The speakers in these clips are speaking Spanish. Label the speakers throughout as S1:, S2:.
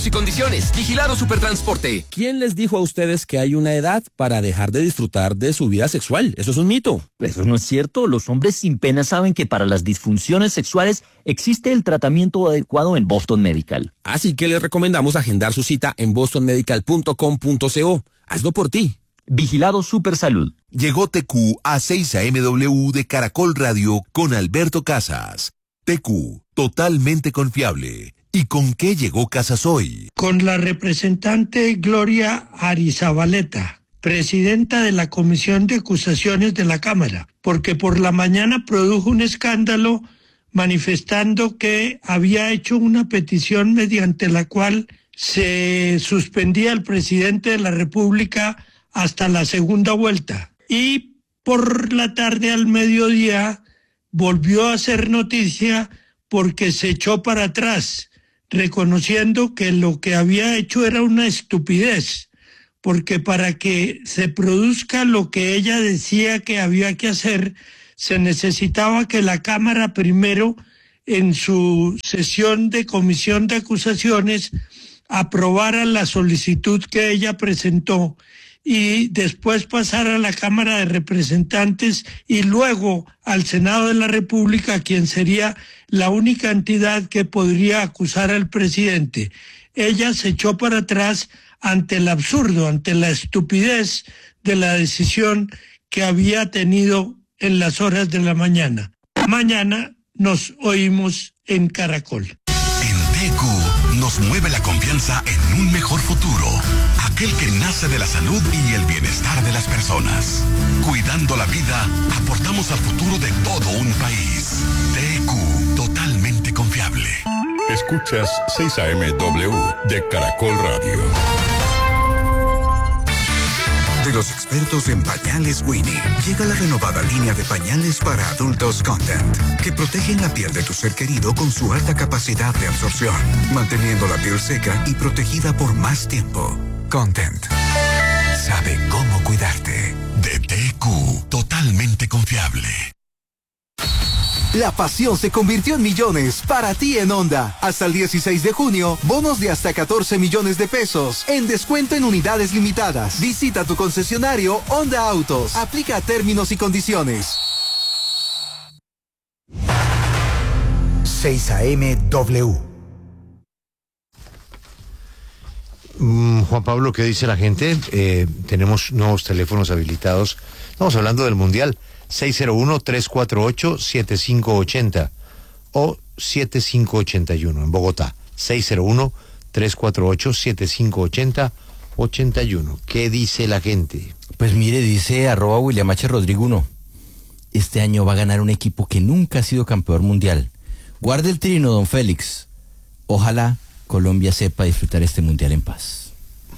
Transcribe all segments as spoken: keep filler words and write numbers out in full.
S1: Y condiciones. Vigilado Supertransporte.
S2: ¿Quién les dijo a ustedes que hay una edad para dejar de disfrutar de su vida sexual? Eso es un mito.
S3: Eso no es cierto. Los hombres sin pena saben que para las disfunciones sexuales existe el tratamiento adecuado en Boston Medical.
S2: Así que les recomendamos agendar su cita en boston medical punto com punto co. Hazlo por ti.
S3: Vigilado Supersalud.
S4: Llegó T Q a seis A M W de Caracol Radio con Alberto Casas. T Q, totalmente confiable. ¿Y con qué llegó Casas hoy?
S5: Con la representante Gloria Arizabaleta, presidenta de la Comisión de Acusaciones de la Cámara, porque por la mañana produjo un escándalo manifestando que había hecho una petición mediante la cual se suspendía al presidente de la República hasta la segunda vuelta. Y por la tarde al mediodía volvió a hacer noticia porque se echó para atrás, reconociendo que lo que había hecho era una estupidez, porque para que se produzca lo que ella decía que había que hacer, se necesitaba que la Cámara primero, en su sesión de comisión de acusaciones, aprobara la solicitud que ella presentó y después pasar a la Cámara de Representantes y luego al Senado de la República, quien sería la única entidad que podría acusar al presidente. Ella se echó para atrás ante el absurdo, ante la estupidez de la decisión que había tenido en las horas de la mañana. Mañana nos oímos en Caracol.
S6: En T Q nos mueve la confianza en un mejor futuro, aquel que nace de la salud y el bienestar de las personas. Cuidando la vida, aportamos al futuro de todo un país. T Q, totalmente confiable.
S7: Escuchas seis A M W de Caracol Radio.
S8: De los expertos en pañales Winnie, llega la renovada línea de pañales para adultos Content, que protegen la piel de tu ser querido con su alta capacidad de absorción, manteniendo la piel seca y protegida por más tiempo. Content sabe cómo cuidarte.
S6: De T Q, totalmente confiable.
S9: La pasión se convirtió en millones para ti en Honda. Hasta el dieciséis de junio, bonos de hasta catorce millones de pesos en descuento en unidades limitadas. Visita tu concesionario Honda Autos. Aplica términos y condiciones.
S8: seis A M W.
S10: Mm, Juan Pablo, ¿qué dice la gente? Eh, tenemos nuevos teléfonos habilitados. Estamos hablando del Mundial. seis cero uno, tres cuatro ocho, siete cinco ocho cero o siete cinco ocho uno en Bogotá. seis cero uno, tres cuatro ocho, siete cinco ocho cero, ocho uno. ¿Qué dice la gente?
S11: Pues mire, dice arroba William H. Rodrigo uno. Este año va a ganar un equipo que nunca ha sido campeón mundial. Guarde el trino, don Félix. Ojalá Colombia sepa disfrutar este mundial en paz.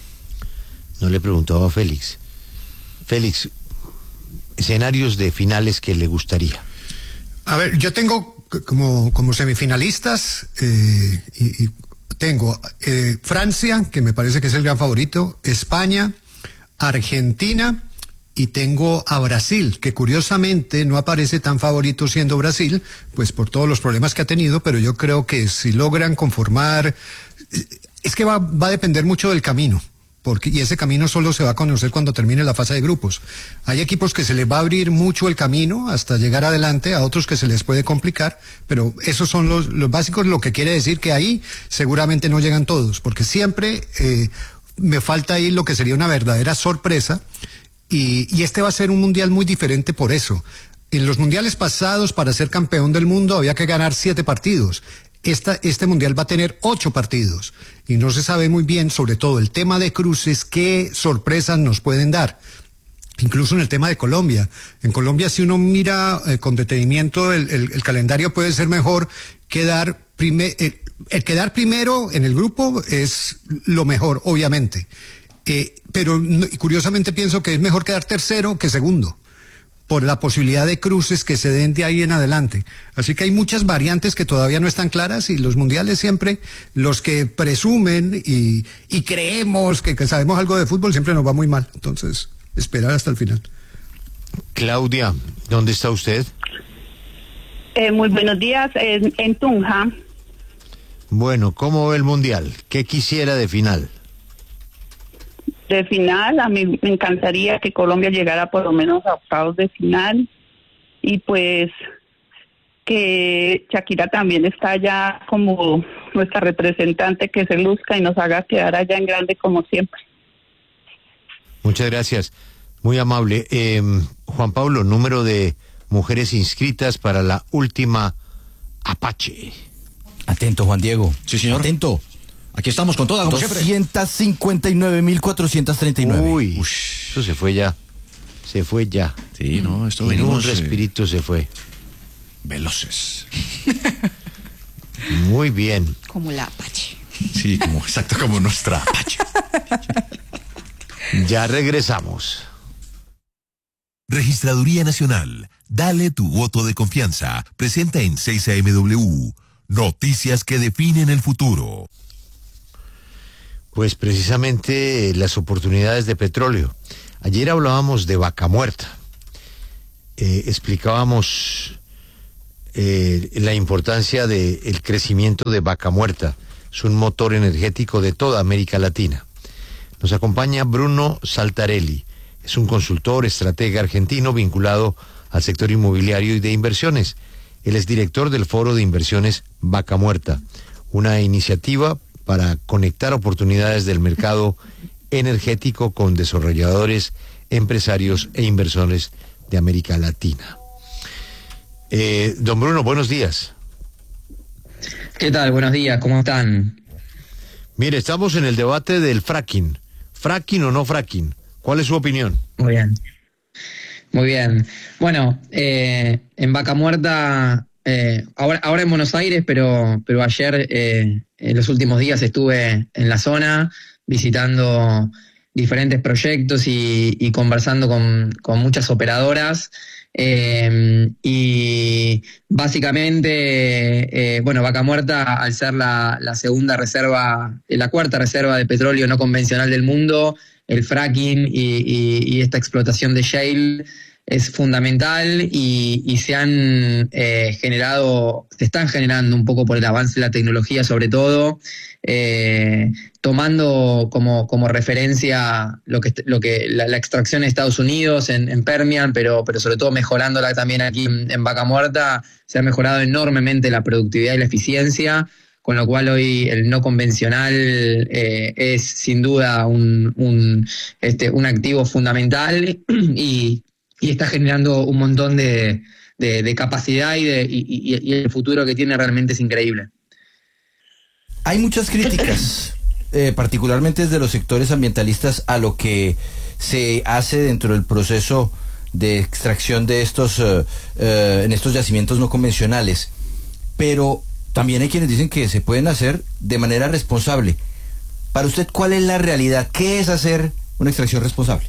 S10: No le preguntaba a Félix. Félix, escenarios de finales que le gustaría.
S12: A ver, yo tengo como, como semifinalistas eh, y, y tengo eh, Francia, que me parece que es el gran favorito, España, Argentina y tengo a Brasil, que curiosamente no aparece tan favorito siendo Brasil, pues por todos los problemas que ha tenido, pero yo creo que si logran conformar, es que va, va a depender mucho del camino. Porque, y ese camino solo se va a conocer cuando termine la fase de grupos. Hay equipos que se les va a abrir mucho el camino hasta llegar adelante, a otros que se les puede complicar, pero esos son los, los básicos, lo que quiere decir que ahí seguramente no llegan todos, porque siempre eh, me falta ahí lo que sería una verdadera sorpresa, y, y este va a ser un mundial muy diferente por eso. En los mundiales pasados, para ser campeón del mundo, había que ganar siete partidos. Esta, este mundial va a tener ocho partidos y no se sabe muy bien, sobre todo el tema de cruces, qué sorpresas nos pueden dar. Incluso en el tema de Colombia. En Colombia, si uno mira eh, con detenimiento, el, el, el calendario puede ser mejor. Quedar prime, el, el quedar primero en el grupo es lo mejor, obviamente. Eh, pero curiosamente pienso que es mejor quedar tercero que segundo, por la posibilidad de cruces que se den de ahí en adelante. Así que hay muchas variantes que todavía no están claras, y los mundiales siempre, los que presumen y, y creemos que, que sabemos algo de fútbol, siempre nos va muy mal. Entonces, esperar hasta el final.
S10: Claudia, ¿dónde está usted?
S13: Eh, muy buenos días, en, en Tunja.
S10: Bueno, ¿cómo ve el Mundial? ¿Qué quisiera de final?
S13: De final, a mí me encantaría que Colombia llegara por lo menos a octavos de final y pues que Shakira también está allá como nuestra representante, que se luzca y nos haga quedar allá en grande como siempre.
S10: Muchas gracias, muy amable. Eh, Juan Pablo, número de mujeres inscritas para la última Apache.
S11: Atento, Juan Diego.
S14: Sí, señor.
S11: Atento.
S14: Aquí estamos con toda, como siempre.
S11: doscientos cincuenta y nueve mil cuatrocientos treinta y nueve.
S10: Uy, Ush. Eso se fue ya. Se fue ya.
S14: Sí, no, esto
S10: en
S14: venimos...
S10: un respirito eh... se fue.
S14: Veloces.
S10: Muy bien.
S15: Como la Apache.
S14: Sí, como, exacto, como nuestra Apache.
S4: Ya regresamos. Registraduría Nacional. Dale tu voto de confianza. Presenta en seis A M W. Noticias que definen el futuro.
S10: Pues precisamente eh, las oportunidades de petróleo. Ayer hablábamos de Vaca Muerta. Eh, explicábamos eh, la importancia del crecimiento de Vaca Muerta. Es un motor energético de toda América Latina. Nos acompaña Bruno Saltarelli. Es un consultor, estratega argentino vinculado al sector inmobiliario y de inversiones. Él es director del Foro de Inversiones Vaca Muerta, una iniciativa para conectar oportunidades del mercado energético con desarrolladores, empresarios e inversores de América Latina. Eh, don Bruno, buenos días.
S16: ¿Qué tal? Buenos días, ¿cómo están?
S10: Mire, estamos en el debate del fracking. ¿Fracking o no fracking? ¿Cuál es su opinión?
S16: Muy bien. Muy bien. Bueno, eh, en Vaca Muerta, eh, ahora, ahora en Buenos Aires, pero, pero ayer, eh, en los últimos días estuve en la zona visitando diferentes proyectos y, y conversando con, con muchas operadoras. Eh, y básicamente, eh, bueno, Vaca Muerta, al ser la, la segunda reserva, la cuarta reserva de petróleo no convencional del mundo, el fracking y, y, y esta explotación de shale es fundamental y, y se han eh, generado, se están generando un poco por el avance de la tecnología sobre todo, eh, tomando como, como referencia lo que, lo que la, la extracción en Estados Unidos, en, en Permian, pero, pero sobre todo mejorándola también aquí en, en Vaca Muerta, se ha mejorado enormemente la productividad y la eficiencia, con lo cual hoy el no convencional eh, es sin duda un, un, este, un activo fundamental y, y está generando un montón de, de, de capacidad y, de, y, y, y el futuro que tiene realmente es increíble.
S11: Hay muchas críticas, eh, particularmente desde los sectores ambientalistas, a lo que se hace dentro del proceso de extracción de estos, uh, uh, en estos yacimientos no convencionales, pero también hay quienes dicen que se pueden hacer de manera responsable. Para usted, ¿cuál es la realidad? ¿Qué es hacer una extracción responsable?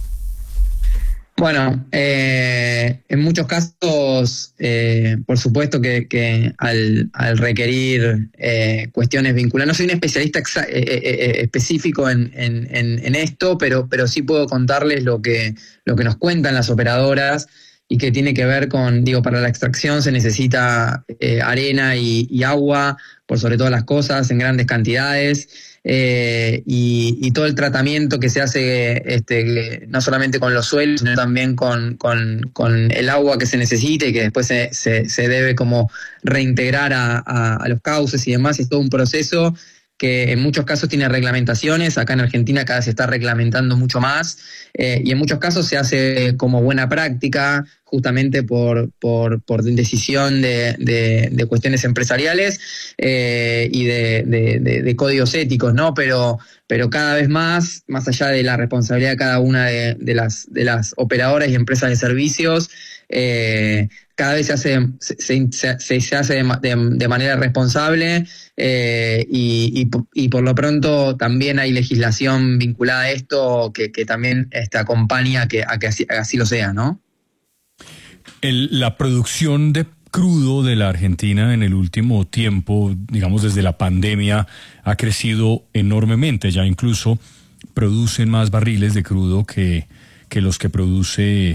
S16: Bueno, eh, en muchos casos, eh, por supuesto que, que al, al requerir eh, cuestiones vinculadas, no soy un especialista exa- eh, eh, específico en, en, en esto, pero, pero sí puedo contarles lo que, lo que nos cuentan las operadoras y que tiene que ver con, digo, para la extracción se necesita eh, arena y, y agua, por sobre todas las cosas, en grandes cantidades. Eh, y, y todo el tratamiento que se hace este, no solamente con los suelos, sino también con, con, con el agua que se necesita y que después se, se, se debe como reintegrar a, a, a los cauces y demás. Es todo un proceso que en muchos casos tiene reglamentaciones. Acá en Argentina cada vez se está reglamentando mucho más eh, y en muchos casos se hace como buena práctica justamente por, por, por decisión de, de, de cuestiones empresariales eh, y de, de, de, de códigos éticos, ¿no? Pero, pero cada vez más, más allá de la responsabilidad de cada una de, de, las, de las operadoras y empresas de servicios, eh, cada vez se hace, se, se, se, se hace de, de, de manera responsable eh, y, y, y por lo pronto también hay legislación vinculada a esto que, que también este, acompaña a que, a que así, así lo sea, ¿no?
S17: El, la producción de crudo de la Argentina en el último tiempo, digamos desde la pandemia, ha crecido enormemente. Ya incluso producen más barriles de crudo que, que los que produce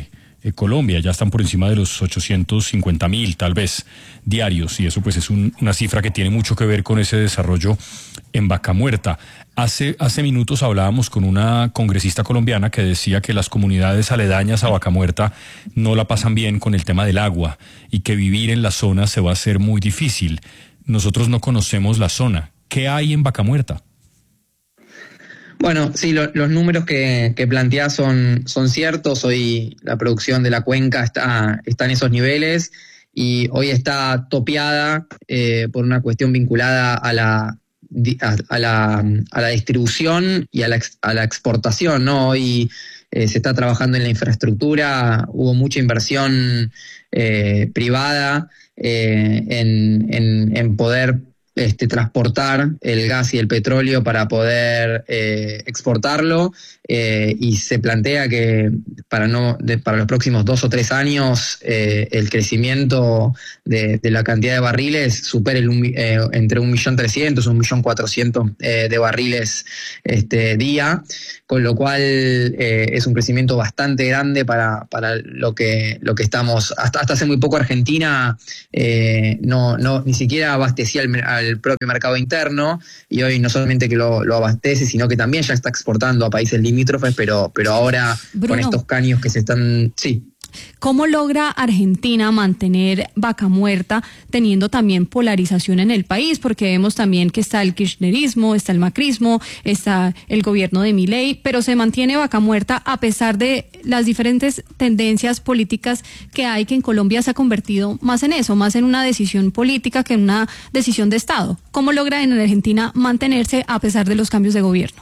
S17: eh, Colombia. Ya están por encima de los ochocientos cincuenta mil, tal vez, diarios. Y eso pues es un, una cifra que tiene mucho que ver con ese desarrollo en Vaca Muerta. Hace, hace minutos hablábamos con una congresista colombiana que decía que las comunidades aledañas a Vaca Muerta no la pasan bien con el tema del agua y que vivir en la zona se va a hacer muy difícil. Nosotros no conocemos la zona. ¿Qué hay en Vaca Muerta?
S16: Bueno, sí, lo, los números que, que planteás son, son ciertos. Hoy la producción de la cuenca está, está en esos niveles y hoy está topeada eh, por una cuestión vinculada a la, a, a la, a la distribución y a la, a la exportación, ¿no? Hoy eh, se está trabajando en la infraestructura, hubo mucha inversión eh, privada eh, en, en, en poder Este, transportar el gas y el petróleo para poder eh, exportarlo eh, y se plantea que para no de, para los próximos dos o tres años eh, el crecimiento de, de la cantidad de barriles supere el, eh, entre un millón trescientos un millón cuatrocientos eh, de barriles este día, con lo cual eh, es un crecimiento bastante grande para, para lo que lo que estamos hasta hasta hace muy poco. Argentina eh, no no ni siquiera abastecía al, al el propio mercado interno y hoy no solamente que lo, lo abastece, sino que también ya está exportando a países limítrofes, pero, pero ahora Bruno, con estos caños que se están... Sí.
S15: ¿Cómo logra Argentina mantener Vaca Muerta teniendo también polarización en el país? Porque vemos también que está el kirchnerismo, está el macrismo, está el gobierno de Milei, pero se mantiene Vaca Muerta a pesar de las diferentes tendencias políticas que hay, que en Colombia se ha convertido más en eso, más en una decisión política que en una decisión de Estado. ¿Cómo logra en Argentina mantenerse a pesar de los cambios de gobierno?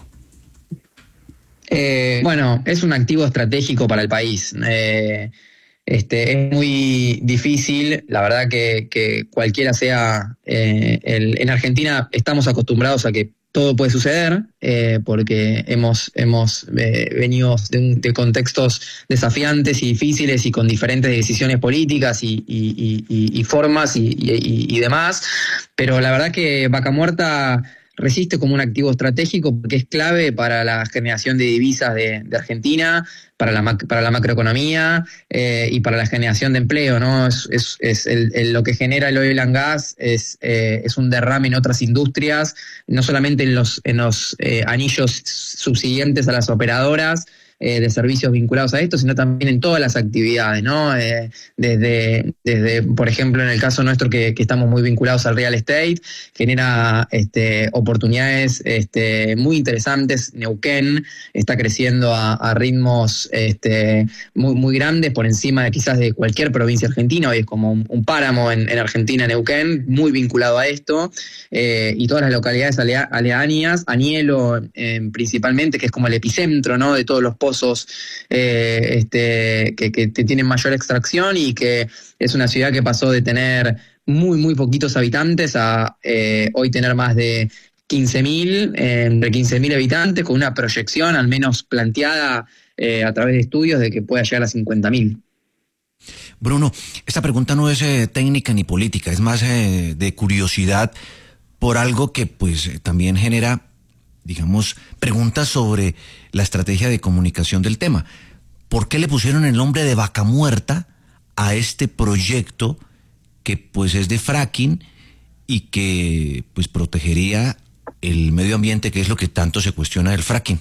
S16: Eh, bueno, es un activo estratégico para el país. Eh, este, es muy difícil, la verdad que, que cualquiera sea... Eh, el, en Argentina estamos acostumbrados a que todo puede suceder, eh, porque hemos, hemos eh, venido de, un, de contextos desafiantes y difíciles y con diferentes decisiones políticas y, y, y, y formas y, y, y demás, pero la verdad que Vaca Muerta resiste como un activo estratégico porque es clave para la generación de divisas de, de Argentina, para la, para la macroeconomía eh, y para la generación de empleo, ¿no? Es, es, es el, el, lo que genera el oil and gas es, eh, es un derrame en otras industrias, no solamente en los, en los eh, anillos subsiguientes a las operadoras eh, de servicios vinculados a esto, sino también en todas las actividades, ¿no? Eh, desde, desde, por ejemplo, en el caso nuestro que, que estamos muy vinculados al real estate, genera este, oportunidades este, muy interesantes. Neuquén está creciendo a, a ritmos este, muy, muy grandes, por encima de quizás de cualquier provincia argentina. Hoy es como un, un páramo en, en Argentina, Neuquén, muy vinculado a esto, eh, y todas las localidades alea, aledañas, Anielo eh, principalmente, que es como el epicentro, ¿no?, de todos los pozos eh, este, que, que tienen mayor extracción, y que es una ciudad que pasó de tener muy, muy poquitos habitantes a eh, hoy tener más de quince mil, eh, entre quince mil habitantes, con una proyección al menos planteada eh, a través de estudios de que pueda llegar a cincuenta mil.
S14: Bruno, esta pregunta no es eh, técnica ni política, es más eh, de curiosidad por algo que pues eh, también genera, digamos, preguntas sobre la estrategia de comunicación del tema. ¿Por qué le pusieron el nombre de Vaca Muerta a este proyecto que pues es de fracking y que pues protegería el medio ambiente, que es lo que tanto se cuestiona del fracking?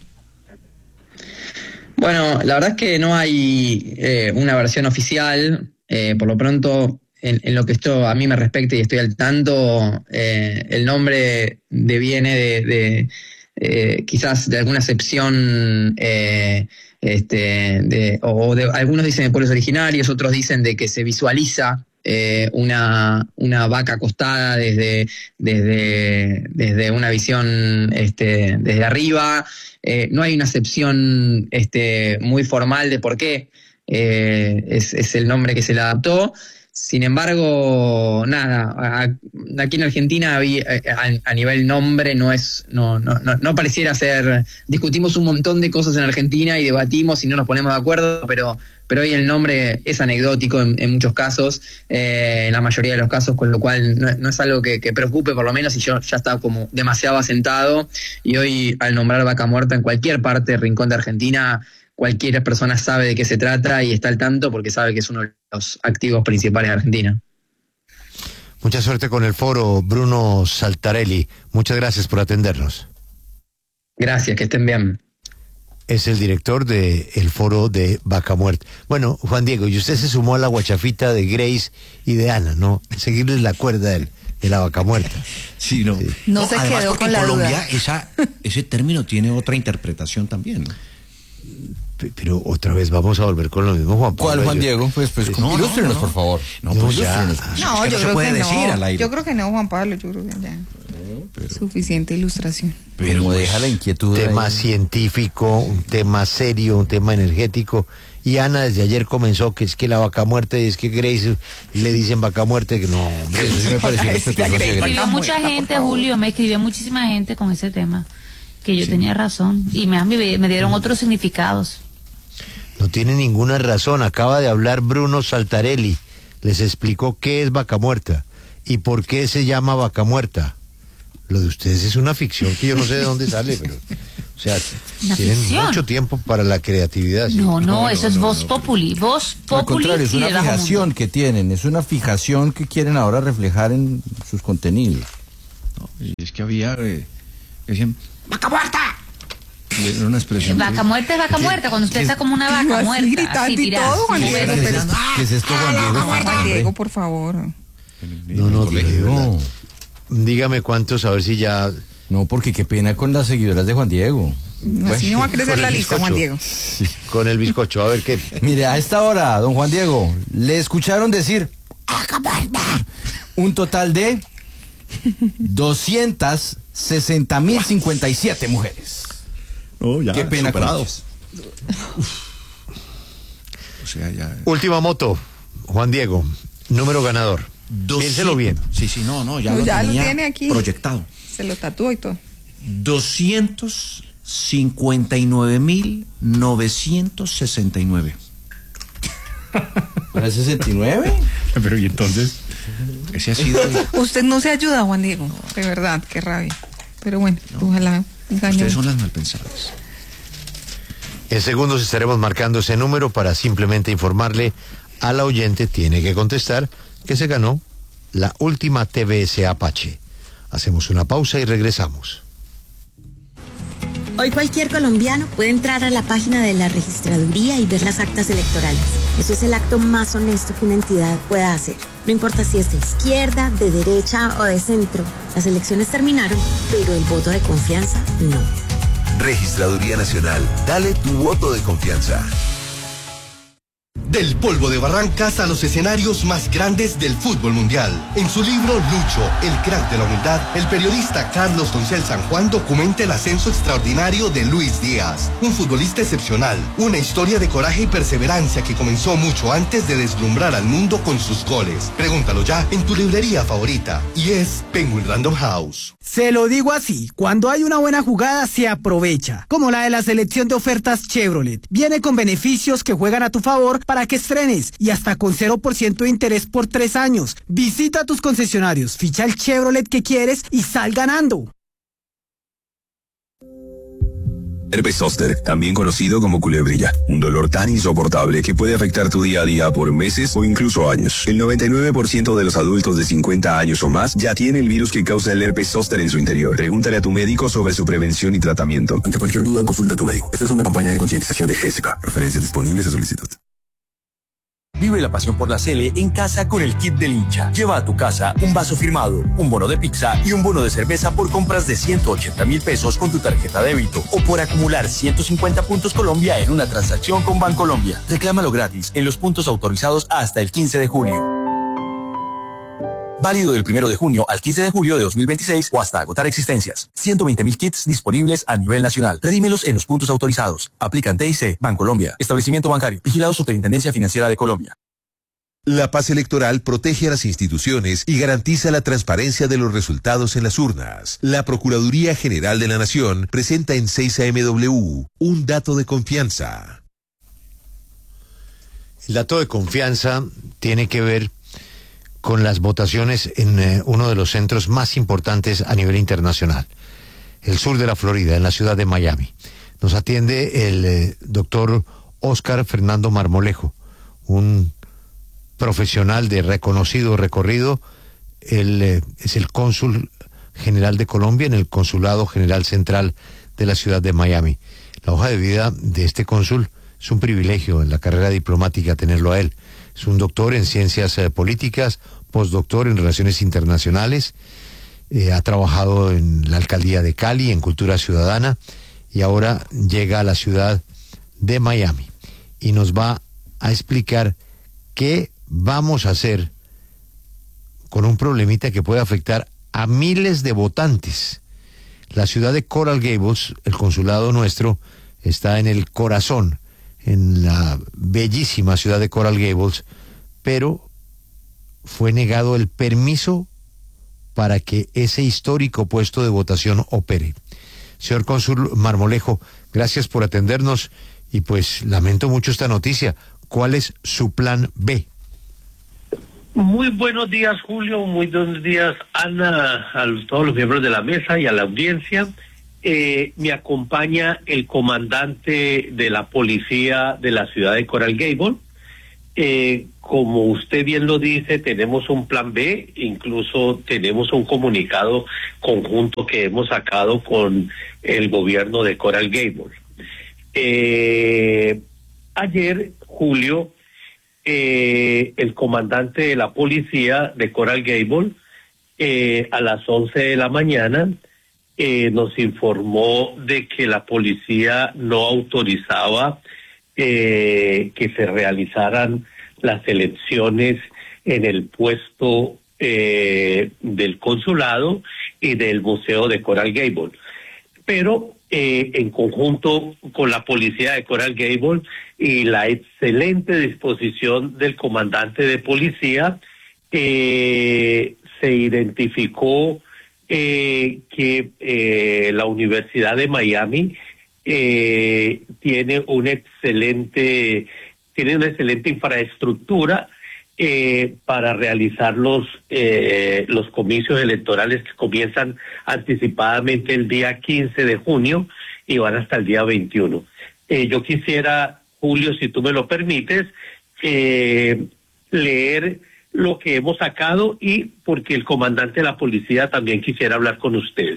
S16: Bueno, la verdad es que no hay eh, una versión oficial. Eh, por lo pronto, en, en lo que esto a mí me respecta y estoy al tanto, eh, el nombre deviene de, de eh, quizás de alguna excepción, eh, este, de, o de, algunos dicen de pueblos originarios, otros dicen de que se visualiza Eh, una, una vaca acostada desde, desde, desde una visión este, desde arriba. Eh, no hay una acepción este, muy formal de por qué eh, es, es el nombre que se le adaptó. Sin embargo, nada, a, aquí en Argentina a, a nivel nombre no es, no, no, no, no pareciera ser, discutimos un montón de cosas en Argentina y debatimos y no nos ponemos de acuerdo, pero, pero hoy el nombre es anecdótico en, en muchos casos, eh, en la mayoría de los casos, con lo cual no, no es algo que, que preocupe, por lo menos, y yo ya estaba como demasiado asentado, y hoy al nombrar Vaca Muerta en cualquier parte, rincón de Argentina, cualquier persona sabe de qué se trata y está al tanto porque sabe que es uno de los activos principales de Argentina.
S10: Mucha suerte con el foro, Bruno Saltarelli. Muchas gracias por atendernos.
S16: Gracias, que estén bien.
S10: Es el director del foro de Vaca Muerta. Bueno, Juan Diego, y usted se sumó a la guachafita de Grace y de Ana, ¿no? Seguirles la cuerda del, de la Vaca Muerta.
S14: Sí, no.
S10: Sí.
S18: No, no se
S14: además,
S18: quedó
S14: porque
S18: con la
S14: en Colombia
S18: duda.
S14: Esa, ese término tiene otra interpretación también, ¿no?
S10: Pero otra vez vamos a volver con lo mismo, Juan Pablo.
S11: ¿Cuál, Juan Diego? Pues, pues,
S14: no,
S11: ilústrenos,
S14: no, no.
S11: por favor.
S14: No,
S10: No,
S14: pues
S10: ya.
S14: ilústrenos.
S18: No,
S14: Es que
S18: yo
S14: no se
S18: creo
S14: puede
S18: que
S14: decir
S18: no.
S14: al aire.
S18: Yo creo que no, Juan Pablo, yo creo que ya. Suficiente ilustración.
S11: Pero como deja la inquietud.
S10: Tema
S11: ahí.
S10: científico, un tema serio, un tema energético. Y Ana desde ayer comenzó que es que la vaca muerta y es que Grace le dicen vaca muerta, que no, hombre.
S11: Eso sí me pareció respetuoso de
S19: Me
S11: Grace.
S19: escribió mucha gente, Julio, me escribió muchísima gente con ese tema, que yo tenía razón, y me, me dieron otros significados.
S10: No tiene ninguna razón. Acaba de hablar Bruno Saltarelli. Les explicó qué es vaca muerta y por qué se llama vaca muerta. Lo de ustedes es una ficción que yo no sé de dónde sale, pero, o sea,
S19: ¿Una
S10: tienen
S19: ficción?
S10: mucho tiempo para la creatividad. ¿sí?
S19: No, no, eso es voz populi, voz
S11: Al
S19: populi
S11: contrario, es
S19: y
S11: una
S19: de bajo
S11: fijación
S19: mundo.
S11: que tienen, es una fijación que quieren ahora reflejar en sus contenidos.
S14: No, y es que había, eh, decían, ¡vaca muerta! Era una expresión.
S19: Vaca
S14: que-
S19: muerta es vaca
S14: que-
S19: muerta, cuando usted
S14: que-
S19: está como una vaca
S18: Así
S19: muerta,
S18: gritando
S19: así
S18: y
S19: tirada.
S18: todo, Juan
S19: Sí,
S18: Diego,
S19: bueno,
S18: pero-
S19: pero-
S11: ¿Qué es esto, Juan Diego?
S18: Juan
S11: Hombre.
S18: Diego, por favor.
S10: No, no, de verdad.
S11: No,
S10: Dígame cuántos, a ver si ya...
S11: no, porque qué pena con las seguidoras de Juan Diego.
S18: Así no va a crecer
S10: con
S18: la
S10: el
S18: lista,
S10: bizcocho.
S18: Juan Diego.
S10: Con el bizcocho, a ver qué...
S11: Mire, a esta hora, don Juan Diego, le escucharon decir un total de doscientas sesenta mil cincuenta y siete mujeres.
S14: No, ya,
S11: Qué pena con
S14: superado.
S11: ellas.
S14: O sea, ya.
S10: Última moto, Juan Diego, número ganador. Piénselo bien.
S14: Sí, sí, no, no, ya,
S18: No,
S14: lo,
S18: ya lo
S14: tenía
S18: tiene aquí.
S14: proyectado.
S18: Se lo tatúa y todo.
S14: doscientos cincuenta y nueve mil novecientos sesenta y nueve.
S11: ¿Para sesenta y nueve?
S17: Pero y entonces,
S14: Ese ha sido.
S18: Usted no se ayuda, Juan Diego. De verdad, qué rabia. Pero bueno, ojalá gane.
S14: Ustedes son las malpensadas.
S10: En segundos estaremos marcando ese número para simplemente informarle a la oyente, tiene que contestar, que se ganó la última T V S Apache. Hacemos una pausa y regresamos.
S20: Hoy cualquier colombiano puede entrar a la página de la registraduría y ver las actas electorales. Eso es el acto más honesto que una entidad pueda hacer. No importa si es de izquierda, de derecha o de centro. Las elecciones terminaron, pero el voto de confianza no.
S4: Registraduría Nacional, dale tu voto de confianza.
S21: Del polvo de Barrancas a los escenarios más grandes del fútbol mundial. En su libro Lucho, el crack de la humildad, el periodista Carlos Doncel San Juan documenta el ascenso extraordinario de Luis Díaz, un futbolista excepcional, una historia de coraje y perseverancia que comenzó mucho antes de deslumbrar al mundo con sus goles. Pregúntalo ya en tu librería favorita, y es Penguin Random House.
S22: Se lo digo así, cuando hay una buena jugada se aprovecha, como la de la selección de ofertas Chevrolet. Viene con beneficios que juegan a tu favor para que estrenes y hasta con cero por ciento de interés por tres años. Visita tus concesionarios, ficha el Chevrolet que quieres y sal ganando.
S23: Herpes zóster, también conocido como culebrilla, un dolor tan insoportable que puede afectar tu día a día por meses o incluso años. El noventa y nueve por ciento de los adultos de cincuenta años o más ya tiene el virus que causa el herpes zóster en su interior. Pregúntale a tu médico sobre su prevención y tratamiento. Ante cualquier duda, consulta a tu médico. Esta es una campaña de concientización de G S K. Referencias disponibles a solicitud.
S2: Vive la pasión por la Sele en casa con el kit del hincha. Lleva a tu casa un vaso firmado, un bono de pizza y un bono de cerveza por compras de ciento ochenta mil pesos con tu tarjeta débito o por acumular ciento cincuenta puntos Colombia en una transacción con Bancolombia. Reclámalo gratis en los puntos autorizados hasta el quince de julio. Válido del primero de junio al quince de julio de dos mil veintiséis o hasta agotar existencias. ciento veinte mil kits disponibles a nivel nacional. Redímelos en los puntos autorizados. Aplican T I C, Bancolombia, establecimiento bancario, vigilado Superintendencia Financiera de Colombia.
S4: La paz electoral protege a las instituciones y garantiza la transparencia de los resultados en las urnas. La Procuraduría General de la Nación presenta en seis A M W un dato de confianza.
S10: El dato de confianza tiene que ver con las votaciones en eh, uno de los centros más importantes a nivel internacional, el sur de la Florida, en la ciudad de Miami. Nos atiende el eh, doctor Óscar Fernando Marmolejo, un profesional de reconocido recorrido. Él eh, es el cónsul general de Colombia en el Consulado General Central de la ciudad de Miami. La hoja de vida de este cónsul es un privilegio en la carrera diplomática tenerlo a él. Es un doctor en ciencias eh, políticas, postdoctor en relaciones internacionales, eh, ha trabajado en la alcaldía de Cali, en cultura ciudadana, y ahora llega a la ciudad de Miami y nos va a explicar qué vamos a hacer con un problemita que puede afectar a miles de votantes. La ciudad de Coral Gables, el consulado nuestro, está en el corazón, en la bellísima ciudad de Coral Gables, pero fue negado el permiso para que ese histórico puesto de votación opere. Señor cónsul Marmolejo, gracias por atendernos y pues lamento mucho esta noticia. ¿Cuál es su plan B?
S1: Muy buenos días, Julio. Muy buenos días, Ana, a todos los miembros de la mesa y a la audiencia. Eh, me acompaña el comandante de la policía de la ciudad de Coral Gables. Eh, como usted bien lo dice, tenemos un plan B, incluso tenemos un comunicado conjunto que hemos sacado con el gobierno de Coral Gables. Eh, ayer, Julio, eh, el comandante de la policía de Coral Gables, eh, a las once de la mañana, eh, nos informó de que la policía no autorizaba Eh, que se realizaran las elecciones en el puesto eh, del consulado y del museo de Coral Gables. Pero eh, en conjunto con la policía de Coral Gables y la excelente disposición del comandante de policía, eh, se identificó eh, que eh, la Universidad de Miami Eh, tiene un excelente tiene una excelente infraestructura eh, para realizar los eh, los comicios electorales que comienzan anticipadamente el día quince de junio y van hasta el día veintiuno. Eh, yo quisiera, Julio, si tú me lo permites, eh, leer lo que hemos sacado y porque el comandante de la policía también quisiera hablar con ustedes.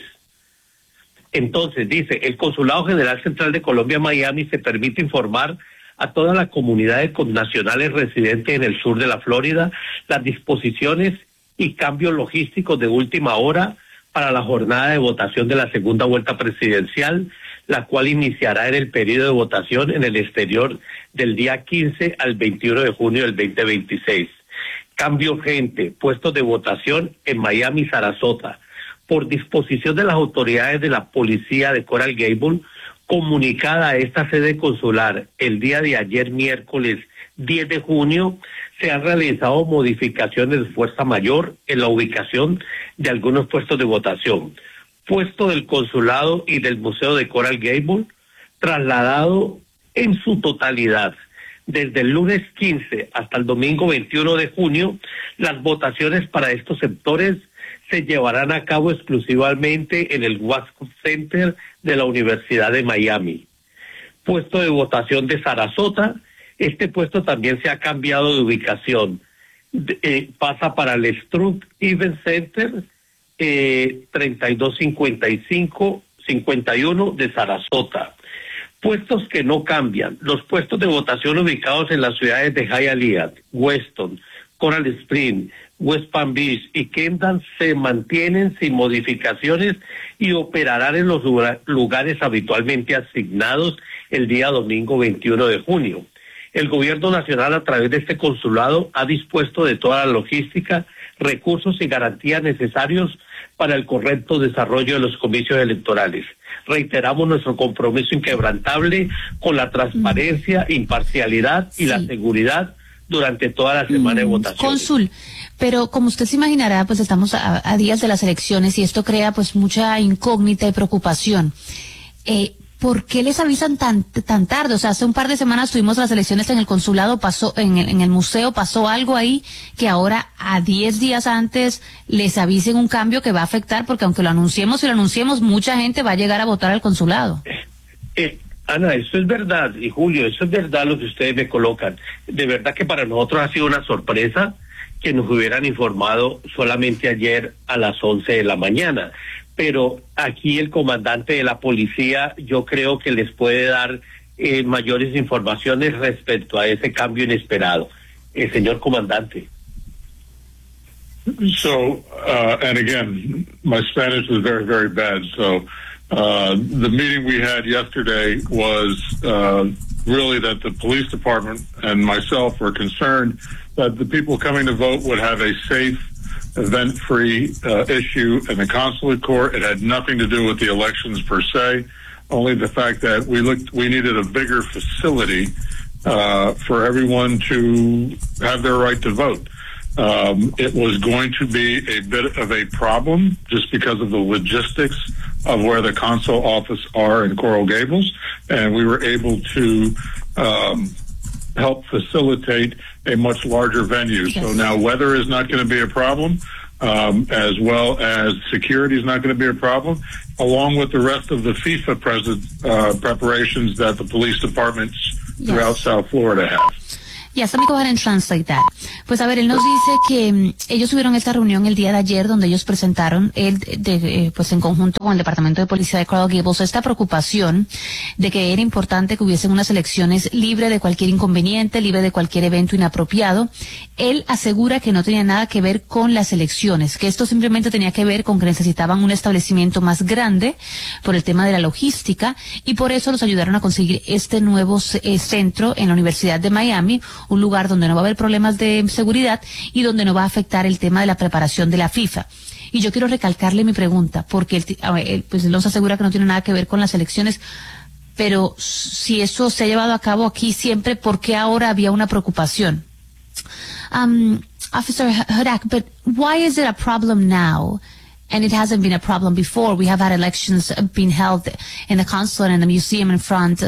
S1: Entonces, dice, el Consulado General Central de Colombia en Miami se permite informar a toda la comunidad de connacionales residentes en el sur de la Florida las disposiciones y cambios logísticos de última hora para la jornada de votación de la segunda vuelta presidencial, la cual iniciará en el periodo de votación en el exterior del día quince al veintiuno de junio del veinte veintiséis. Cambio urgente, puestos de votación en Miami y Sarasota. Por disposición de las autoridades de la policía de Coral Gables, comunicada a esta sede consular el día de ayer, miércoles diez de junio, se han realizado modificaciones de fuerza mayor en la ubicación de algunos puestos de votación. Puesto del consulado y del museo de Coral Gables, trasladado en su totalidad. Desde el lunes quince hasta el domingo veintiuno de junio, las votaciones para estos sectores se llevarán a cabo exclusivamente en el Wasco Center de la Universidad de Miami. Puesto de votación de Sarasota, este puesto también se ha cambiado de ubicación. De, eh, pasa para el Strut Event Center eh, treinta y dos cincuenta y cinco cincuenta y uno de Sarasota. Puestos que no cambian, los puestos de votación ubicados en las ciudades de Hialeah, Weston, Coral Springs, West Palm Beach y Kendall se mantienen sin modificaciones y operarán en los lugares habitualmente asignados el día domingo veintiuno de junio. El gobierno nacional, a través de este consulado, ha dispuesto de toda la logística, recursos y garantías necesarios para el correcto desarrollo de los comicios electorales. Reiteramos nuestro compromiso inquebrantable con la transparencia, imparcialidad y sí. la seguridad durante toda la semana mm, de votación.
S19: Cónsul, pero como usted se imaginará, pues estamos a, a días de las elecciones y esto crea pues mucha incógnita y preocupación. Eh, ¿Por qué les avisan tan tan tarde? O sea, hace un par de semanas tuvimos las elecciones en el consulado, pasó en el, en el museo, pasó algo ahí que ahora a diez días antes les avisen un cambio que va a afectar, porque aunque lo anunciemos y lo anunciemos, mucha gente va a llegar a votar al consulado.
S1: Eh, Ana, eso es verdad, y Julio, eso es verdad lo que ustedes me colocan. De verdad que para nosotros ha sido una sorpresa que nos hubieran informado solamente ayer a las once de la mañana. Pero aquí el comandante de la policía yo creo que les puede dar eh, mayores informaciones respecto a ese cambio inesperado. El señor comandante.
S3: So, uh, and again, my Spanish is very, very bad. So, uh, the meeting we had yesterday was uh, really that the police department and myself were concerned that the people coming to vote would have a safe, event-free uh, issue in the consulate court. It had nothing to do with the elections per se, only the fact that we looked, we needed a bigger facility uh, for everyone to have their right to vote. Um, it was going to be a bit of a problem just because of the logistics of where the consul office are in Coral Gables, and we were able to um, help facilitate a much larger venue. Yes. So now weather is not going to be a problem, um, as well as security is not going to be a problem, along with the rest of the FIFA present, uh, preparations that the police departments yes. throughout South Florida have.
S19: Yes, let me go ahead and translate that. Pues a ver, él nos dice que um, ellos tuvieron esta reunión el día de ayer donde ellos presentaron, él, de, de, eh, pues en conjunto con el Departamento de Policía de Coral Gables, esta preocupación de que era importante que hubiesen unas elecciones libre de cualquier inconveniente, libre de cualquier evento inapropiado. Él asegura que no tenía nada que ver con las elecciones, que esto simplemente tenía que ver con que necesitaban un establecimiento más grande por el tema de la logística y por eso los ayudaron a conseguir este nuevo eh, centro en la Universidad de Miami, un lugar donde no va a haber problemas de seguridad y donde no va a afectar el tema de la preparación de la FIFA. Y yo quiero recalcarle mi pregunta, porque él, él, pues él nos asegura que no tiene nada que ver con las elecciones, pero si eso se ha llevado a cabo aquí siempre, ¿por qué ahora había una preocupación? Um, Officer Hudak, but why is it a problem now? And it hasn't been a problem before. We have had elections being held in the consulate and the museum in front,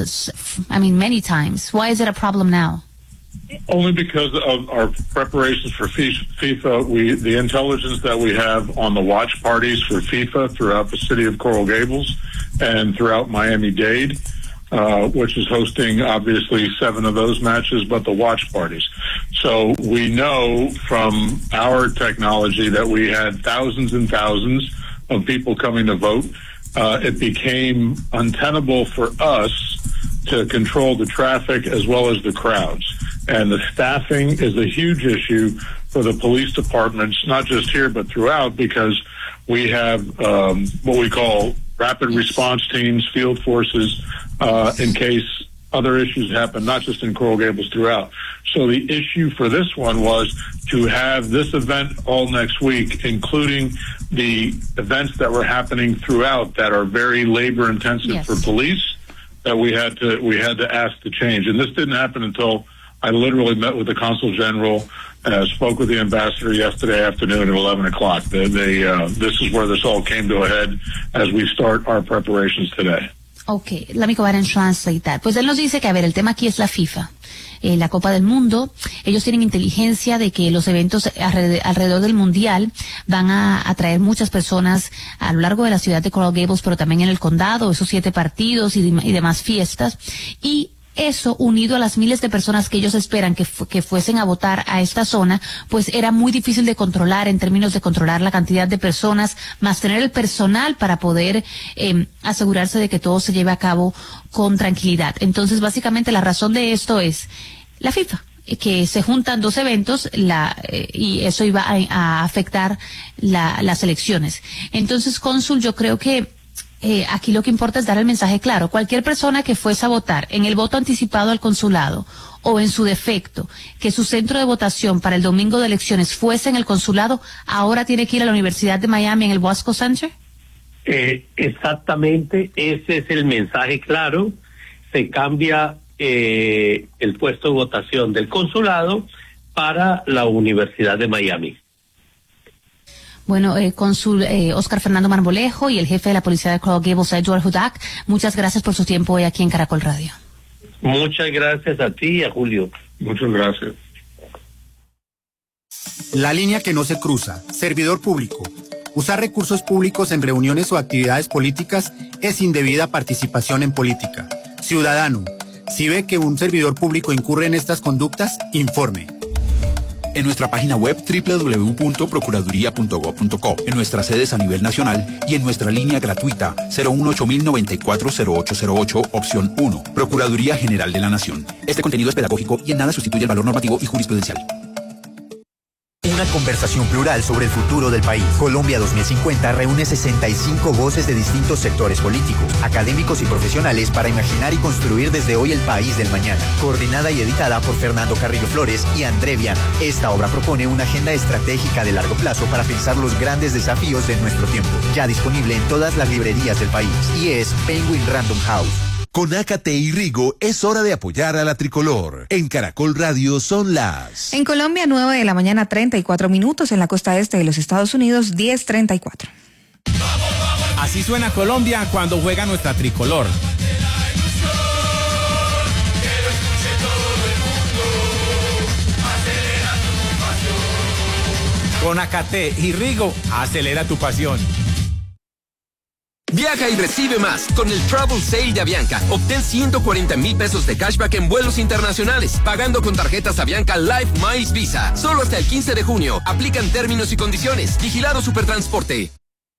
S19: I mean, many times. Why is it a problem now?
S3: Only because of our preparations for FIFA, we the intelligence that we have on the watch parties for FIFA throughout the city of Coral Gables and throughout Miami-Dade, uh, which is hosting obviously seven of those matches, but the watch parties. So we know from our technology that we had thousands and thousands of people coming to vote. Uh, it became untenable for us to control the traffic as well as the crowds. And the staffing is a huge issue for the police departments, not just here, but throughout, because we have um, what we call rapid response teams, field forces, uh, in case other issues happen, not just in Coral Gables, throughout. So the issue for this one was to have this event all next week, including the events that were happening throughout that are very labor intensive yes. for police, that we had to we had to ask to change. And this didn't happen until I literally met with the Consul General, uh, spoke with the ambassador yesterday afternoon at eleven o'clock. They, they, uh, this is where this all came to a head as we start our preparations today.
S19: Okay, let me go ahead and translate that. Pues él nos dice que, a ver, el tema aquí es la FIFA. Eh, la Copa del Mundo, ellos tienen inteligencia de que los eventos alrededor, alrededor del Mundial van a atraer muchas personas a lo largo de la ciudad de Coral Gables, pero también en el condado, esos siete partidos y, y demás fiestas. Y eso, unido a las miles de personas que ellos esperan que, fu que fuesen a votar a esta zona, pues era muy difícil de controlar en términos de controlar la cantidad de personas, más tener el personal para poder eh, asegurarse de que todo se lleve a cabo con tranquilidad. Entonces, básicamente, la razón de esto es la FIFA, que se juntan dos eventos la, eh, y eso iba a, a afectar la, las elecciones. Entonces, cónsul, yo creo que Eh, aquí lo que importa es dar el mensaje claro. Cualquier persona que fuese a votar en el voto anticipado al consulado o en su defecto, que su centro de votación para el domingo de elecciones fuese en el consulado, ahora tiene que ir a la Universidad de Miami en el Wasco Center.
S1: Eh, exactamente, ese es el mensaje claro. Se cambia eh, el puesto de votación del consulado para la Universidad de Miami.
S19: Bueno, eh, cónsul eh, Oscar Fernando Marmolejo y el jefe de la policía de Coral Gables, Edward Hudak, muchas gracias por su tiempo hoy aquí en Caracol Radio.
S1: Muchas gracias a ti y a Julio.
S3: Muchas gracias.
S5: La línea que no se cruza, servidor público. Usar recursos públicos en reuniones o actividades políticas es indebida participación en política. Ciudadano, si ve que un servidor público incurre en estas conductas, informe.
S6: En nuestra página web doble u doble u doble u punto procuraduría punto gob punto co, en nuestras sedes a nivel nacional y en nuestra línea gratuita cero uno ocho mil noventa y cuatro cero ocho cero ocho, opción uno. Procuraduría General de la Nación. Este contenido es pedagógico y en nada sustituye el valor normativo y jurisprudencial.
S7: Una conversación plural sobre el futuro del país. Colombia dos mil cincuenta reúne sesenta y cinco voces de distintos sectores políticos, académicos y profesionales para imaginar y construir desde hoy el país del mañana. Coordinada y editada por Fernando Carrillo Flores y André Viana. Esta obra propone una agenda estratégica de largo plazo para pensar los grandes desafíos de nuestro tiempo. Ya disponible en todas las librerías del país. Y es Penguin Random House.
S4: Con Ácate y Rigo es hora de apoyar a la tricolor. En Caracol Radio son las...
S18: En Colombia, nueve de la mañana, treinta y cuatro minutos. En la costa este de los Estados Unidos, diez treinta y cuatro.
S9: Así suena Colombia cuando juega nuestra tricolor. Con Ácate y Rigo, acelera tu pasión.
S24: Viaja y recibe más con el Travel Sale de Avianca. Obtén ciento cuarenta mil pesos de cashback en vuelos internacionales, pagando con tarjetas Avianca Life Miles Visa. Solo hasta el quince de junio. Aplican términos y condiciones. Vigilado Supertransporte.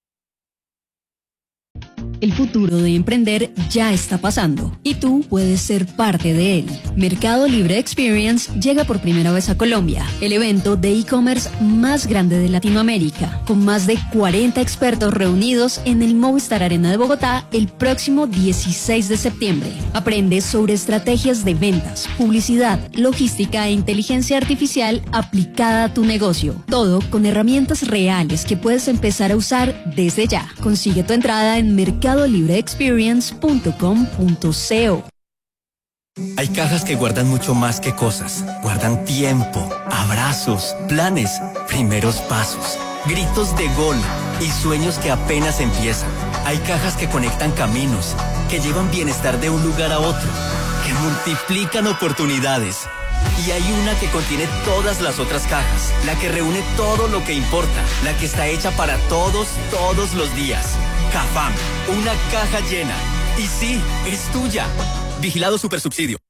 S25: El futuro de emprender ya está pasando y tú puedes ser parte de él. Mercado Libre Experience llega por primera vez a Colombia, el evento de e-commerce más grande de Latinoamérica, con más de cuarenta expertos reunidos en el Movistar Arena de Bogotá el próximo dieciséis de septiembre. Aprende sobre estrategias de ventas, publicidad, logística e inteligencia artificial aplicada a tu negocio. Todo con herramientas reales que puedes empezar a usar desde ya. Consigue tu entrada en mercado libre experience punto com punto co.
S26: Hay cajas que guardan mucho más que cosas. Guardan tiempo, abrazos, planes, primeros pasos, gritos de gol y sueños que apenas empiezan. Hay cajas que conectan caminos, que llevan bienestar de un lugar a otro, que multiplican oportunidades. Y hay una que contiene todas las otras cajas, la que reúne todo lo que importa, la que está hecha para todos, todos los días. Cafam, una caja llena. Y sí, es tuya. Vigilado Supersubsidio.